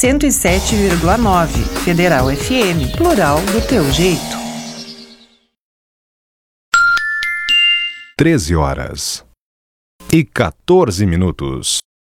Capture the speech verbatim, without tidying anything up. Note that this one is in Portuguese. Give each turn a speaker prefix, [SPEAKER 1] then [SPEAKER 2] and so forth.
[SPEAKER 1] cento e sete vírgula nove. Federal F M, plural do teu jeito.
[SPEAKER 2] treze horas e quatorze minutos.